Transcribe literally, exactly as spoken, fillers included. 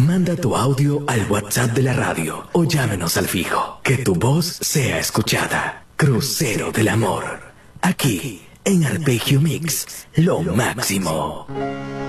Manda tu audio al WhatsApp de la radio o llámenos al fijo. Que tu voz sea escuchada. Crucero del Amor. Aquí, en Arpegio Mix, lo máximo.